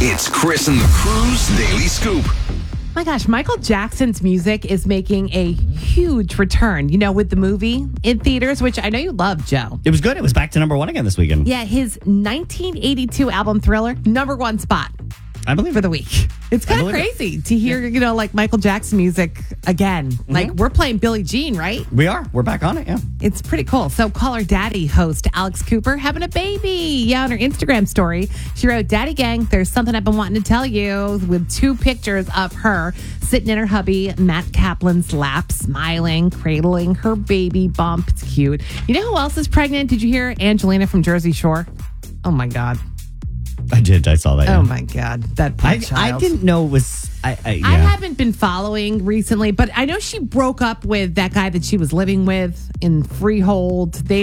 It's Chris and the Crew's Daily Scoop. My gosh, Michael Jackson's music is making a huge return, with the movie in theaters, which I know you love, Joe. It was good. It was back to number one again this weekend. Yeah, his 1982 album Thriller, number one spot I believe for the week. It's kind of crazy to hear, like Michael Jackson music again. Like we're playing Billie Jean, right? We are. We're back on it, yeah. It's pretty cool. So Call Her Daddy host Alex Cooper having a baby. Yeah, on her Instagram story, she wrote, "Daddy Gang, there's something I've been wanting to tell you," with 2 pictures of her sitting in her hubby, Matt Kaplan's lap, smiling, cradling her baby bump. It's cute. You know who else is pregnant? Did you hear Angelina from Jersey Shore? Oh, my God. I did. I saw that. Oh, my God. That poor child. I didn't know it was... I haven't been following recently, but I know she broke up with that guy that she was living with in Freehold. They